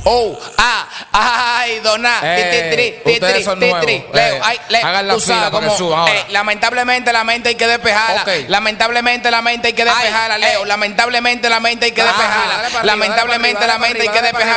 Ay, dona. Ustedes son nuevos. Leo, hagan la tú fila sabes para que cómo, suban ahora. lamentablemente la mente hay que despejarla. Ok. Lamentablemente la mente hay que despejarla, Leo. Lamentablemente la mente hay que despejarla. Lamentablemente la mente hay que despejarla.